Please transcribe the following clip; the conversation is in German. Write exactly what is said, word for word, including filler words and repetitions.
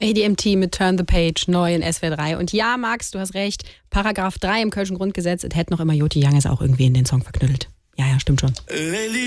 A D M T mit Turn the Page, neu in S W R drei. Und ja, Max, du hast recht, Paragraph drei im Kölschen Grundgesetz, es hätte noch immer Joti Young es auch irgendwie in den Song verknüttelt. Ja, ja, stimmt schon.